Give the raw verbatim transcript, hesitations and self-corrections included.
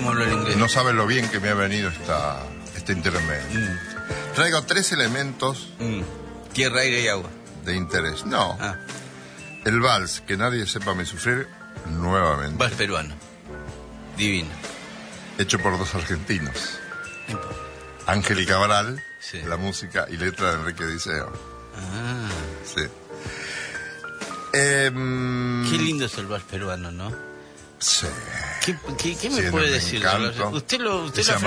cómo hablo el inglés. No sabes lo bien que me ha venido esta, este intermedio. Mm. Traigo tres elementos Mm. Tierra, aire y agua. de interés. No. Ah. El vals, que nadie sepa me sufrir, nuevamente. Vals peruano. Divino. Hecho por dos argentinos. No importa. Ángel y Cabral, Sí. la música y letra de Enrique Diceo. Ah. Sí. Em, Qué lindo es el vals peruano, ¿no? Sí. ¿Qué, qué, qué me Tiene puede un decir? encanto. Usted lo, usted lo Ese ha